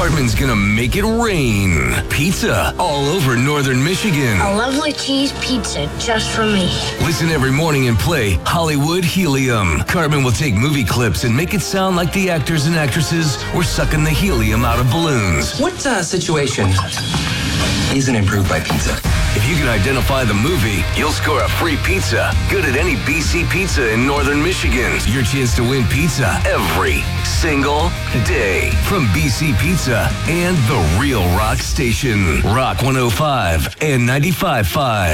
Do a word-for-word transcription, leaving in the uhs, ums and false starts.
Cartman's gonna make it rain. Pizza all over northern Michigan. A lovely cheese pizza just for me. Listen every morning and play Hollywood Helium. Cartman will take movie clips and make it sound like the actors and actresses were sucking the helium out of balloons. What uh, situation isn't improved by pizza? If you can identify the movie, you'll score a free pizza. Good at any B C Pizza in northern Michigan. Your chance to win pizza every single day from B C Pizza and the Real Rock Station. Rock one oh five and ninety-five point five.